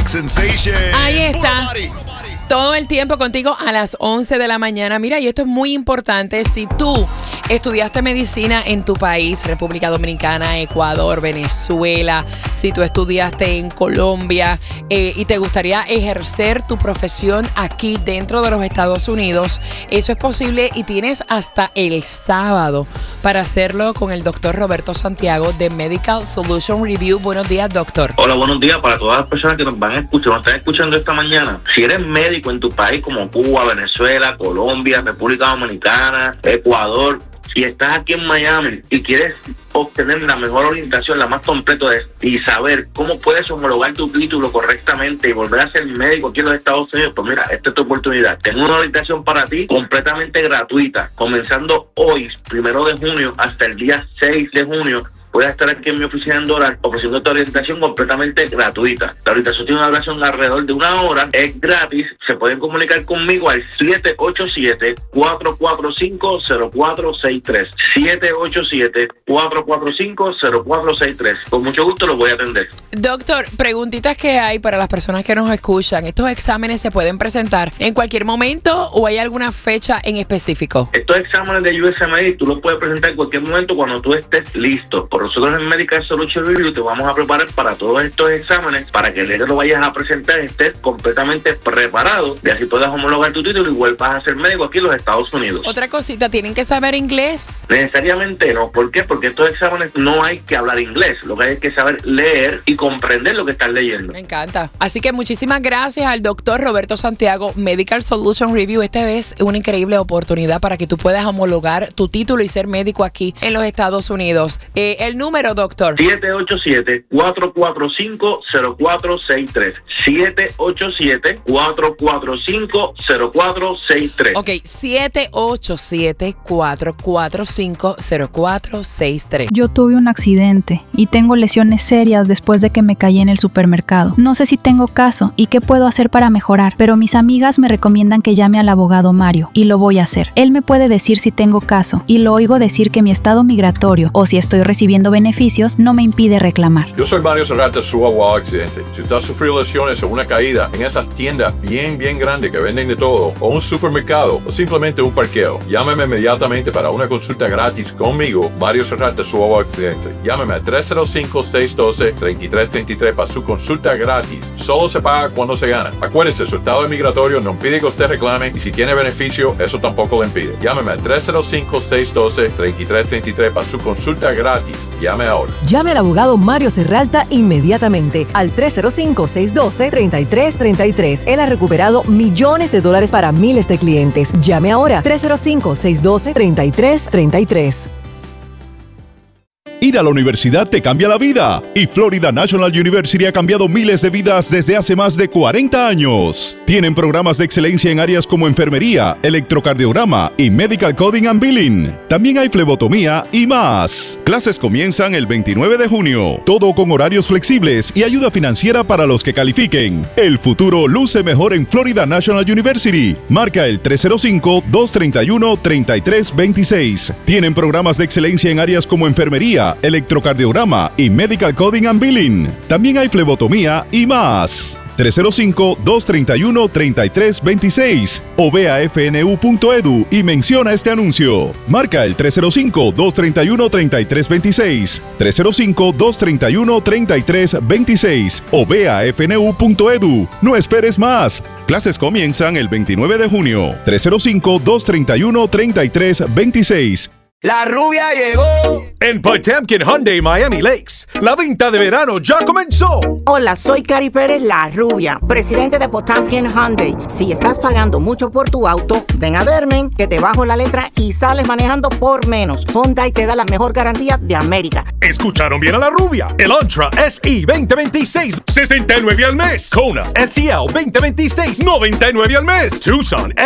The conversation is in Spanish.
Sensation. Ahí está. Todo el tiempo contigo a las 11 de la mañana. Mira, y esto es muy importante. Si tú estudiaste medicina en tu país, República Dominicana, Ecuador, Venezuela, si tú estudiaste en Colombia y te gustaría ejercer tu profesión aquí dentro de los Estados Unidos, eso es posible y tienes hasta el sábado para hacerlo con el doctor Roberto Santiago de Medical Solution Review. Buenos días, doctor. Hola, buenos días para todas las personas que nos van a escuchar, nos están escuchando esta mañana. Si eres médico en tu país como Cuba, Venezuela, Colombia, República Dominicana, Ecuador, si estás aquí en Miami y quieres obtener la mejor orientación, la más completa y saber cómo puedes homologar tu título correctamente y volver a ser médico aquí en los Estados Unidos, pues mira, esta es tu oportunidad. Tengo una orientación para ti completamente gratuita, comenzando hoy, 1 de junio, hasta el día 6 de junio. Puedes estar aquí en mi oficina en Doral ofreciendo esta orientación completamente gratuita. La orientación tiene una duración alrededor de 1 hora, es gratis. Se pueden comunicar conmigo al 787-445-0463. 787-445-0463. Con mucho gusto lo voy a atender. Doctor, preguntitas que hay para las personas que nos escuchan. ¿Estos exámenes se pueden presentar en cualquier momento o hay alguna fecha en específico? Estos exámenes de USMLE tú los puedes presentar en cualquier momento cuando tú estés listo. Por nosotros en Medical Solution Review te vamos a preparar para todos estos exámenes para que el día que lo vayas a presentar estés completamente preparado y así puedas homologar tu título y vuelvas a ser médico aquí en los Estados Unidos. Otra cosita, ¿tienen que saber inglés? Necesariamente no. ¿Por qué? Porque estos exámenes no hay que hablar inglés. Lo que hay que saber leer y comprender lo que estás leyendo. Me encanta. Así que muchísimas gracias al doctor Roberto Santiago, Medical Solution Review. Esta es una increíble oportunidad para que tú puedas homologar tu título y ser médico aquí en los Estados Unidos. El número, doctor. 787-445-0463. 787-445-0463. Ok, 787-445-0463. Yo tuve un accidente y tengo lesiones serias después de que me caí en el supermercado. No sé si tengo caso y qué puedo hacer para mejorar, pero mis amigas me recomiendan que llame al abogado Mario y lo voy a hacer. Él me puede decir si tengo caso y lo oigo decir que mi estado migratorio o si estoy recibiendo beneficios no me impide reclamar. Yo soy Mario Serrata, su abogado accidente. Si usted ha sufrido lesiones o una caída en esas tiendas bien grandes que venden de todo, o un supermercado, o simplemente un parqueo, llámeme inmediatamente para una consulta gratis conmigo, Mario Serrata, su abogado accidente. Llámeme a 305-612-3333 para su consulta gratis. Solo se paga cuando se gana. Acuérdese, su estado migratorio no impide que usted reclame y si tiene beneficio, eso tampoco le impide. Llámeme a 305-612-3333 para su consulta gratis. Llame ahora. Llame al abogado Mario Serralta inmediatamente al 305-612-3333. Él ha recuperado millones de dólares para miles de clientes. Llame ahora 305-612-3333. Ir a la universidad te cambia la vida y Florida National University ha cambiado miles de vidas desde hace más de 40 años. Tienen programas de excelencia en áreas como enfermería, electrocardiograma y medical coding and billing. También hay flebotomía y más. Clases comienzan el 29 de junio. Todo con horarios flexibles y ayuda financiera para los que califiquen. El futuro luce mejor en Florida National University. Marca el 305-231-3326. Tienen programas de excelencia en áreas como enfermería, electrocardiograma y medical coding and billing. También hay flebotomía y más. 305-231-3326 o ve a fnu.edu y menciona este anuncio. Marca el 305-231-3326, 305-231-3326 o ve a fnu.edu. No esperes más. Clases comienzan el 29 de junio. 305-231-3326. La rubia llegó. En Potemkin Hyundai Miami Lakes, la venta de verano ya comenzó. Hola, soy Cari Pérez, la rubia, presidente de Potemkin Hyundai. Si estás pagando mucho por tu auto, ven a verme, que te bajo la letra y sales manejando por menos. Hyundai te da la mejor garantía de América. ¿Escucharon bien a la rubia? El Elantra SE 2026, $69 al mes. Kona SEL 2026, $99 al mes. Tucson